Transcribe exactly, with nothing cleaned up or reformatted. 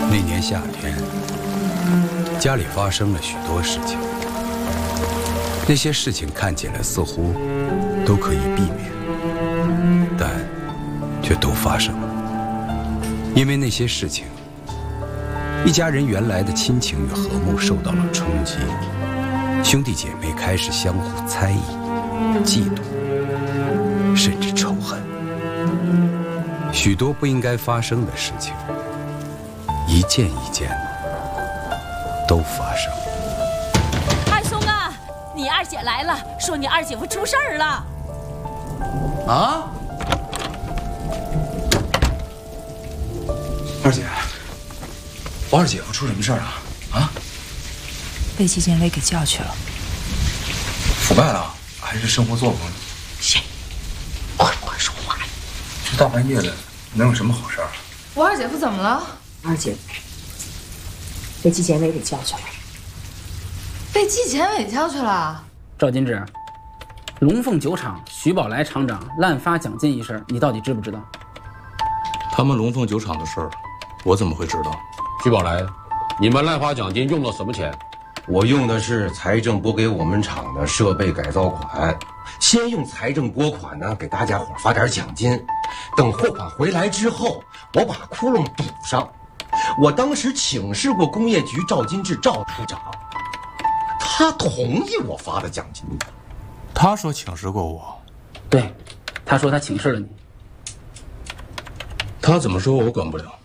那年夏天，家里发生了许多事情，那些事情看起来似乎都可以避免，但却都发生了。因为那些事情，一家人原来的亲情与和睦受到了冲击，兄弟姐妹开始相互猜疑、嫉妒，甚至仇恨。许多不应该发生的事情，一件一件都发生。 二松啊，你二姐来了，说你二姐夫出事儿了。 啊？二姐，我二姐夫出什么事儿了？啊？ 被纪检委给叫去了。 腐败了，还是生活作风？ 谁？快快说话！ 这大半夜的，能有什么好事儿？ 我二姐夫怎么了？ 二姐被纪检委给叫去了。 被纪检委叫去了？ 赵金志，龙凤酒厂徐宝来厂长滥发奖金一事，你到底知不知道？ 他们龙凤酒厂的事儿，我怎么会知道？ 徐宝来，你们滥发奖金用了什么钱？ 我用的是财政拨给我们厂的设备改造款，先用财政拨款呢给大家伙发点奖金，等货款回来之后，我把窟窿补上。我当时请示过工业局赵金志赵处长，他同意我发的奖金。 他说请示过我， 对，他说他请示了你。 他怎么说我管不了。